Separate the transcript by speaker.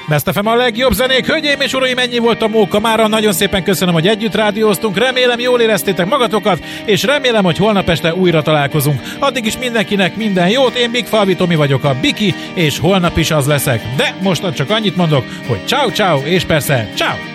Speaker 1: Best FM a legjobb zenék, hölgyeim és uraim, ennyi volt a Móka mára. Nagyon szépen köszönöm, hogy együtt rádióztunk, remélem jól éreztétek magatokat, és remélem, hogy holnap este újra találkozunk. Addig is mindenkinek minden jót, én Big Falvi Tomi vagyok, a Biki, és holnap is az leszek. De most csak annyit mondok, hogy ciao ciao, és persze ciao!